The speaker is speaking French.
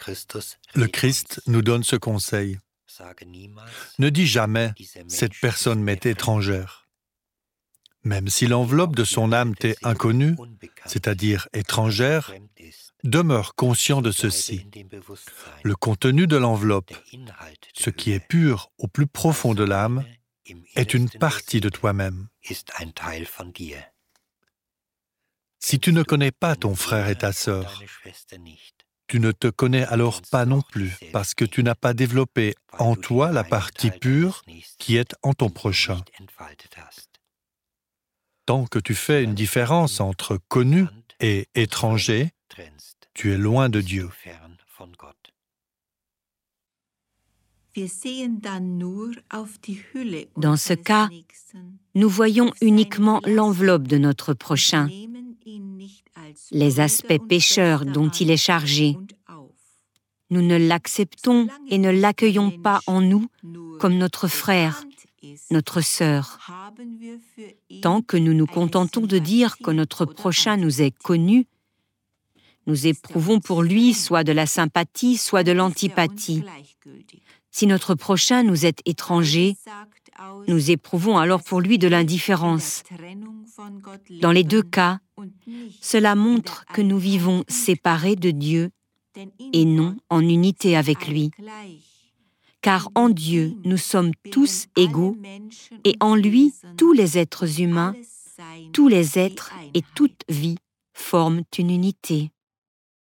Le Christ nous donne ce conseil. Ne dis jamais « cette personne m'est étrangère ». Même si l'enveloppe de son âme t'est inconnue, c'est-à-dire étrangère, demeure conscient de ceci. Le contenu de l'enveloppe, ce qui est pur au plus profond de l'âme, est une partie de toi-même. Si tu ne connais pas ton frère et ta sœur, tu ne te connais alors pas non plus, parce que tu n'as pas développé en toi la partie pure qui est en ton prochain. Tant que tu fais une différence entre connu et étranger, tu es loin de Dieu. Dans ce cas, nous voyons uniquement l'enveloppe de notre prochain, les aspects pécheurs dont il est chargé. Nous ne l'acceptons et ne l'accueillons pas en nous comme notre frère, notre sœur. Tant que nous nous contentons de dire que notre prochain nous est connu, nous éprouvons pour lui soit de la sympathie, soit de l'antipathie. Si notre prochain nous est étranger, nous éprouvons alors pour lui de l'indifférence. Dans les deux cas, cela montre que nous vivons séparés de Dieu et non en unité avec lui. Car en Dieu, nous sommes tous égaux et en lui, tous les êtres humains, tous les êtres et toute vie forment une unité.